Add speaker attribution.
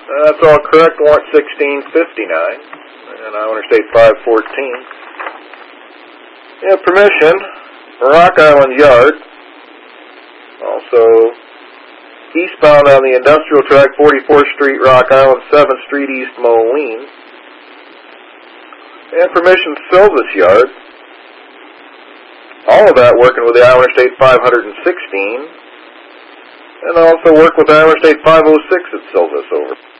Speaker 1: That's all correct. Warrant 1659 and Iowa Interstate 514. You have permission for Rock Island Yard. Also, eastbound on the industrial track, 44th Street, Rock Island, 7th Street East, Moline. And permission Silvis Yard. All of that working with the Iowa Interstate 516. And also work with Iowa Interstate 506 at Silvis, over.